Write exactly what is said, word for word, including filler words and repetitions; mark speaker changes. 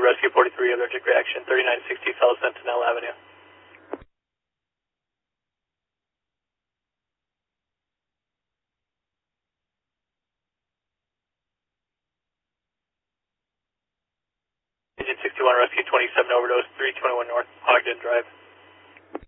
Speaker 1: Rescue forty-three, allergic reaction, thirty-nine sixty South Sentinel Avenue. Agent sixty-one, Rescue twenty-seven, overdose, three twenty-one North, Ogden Drive.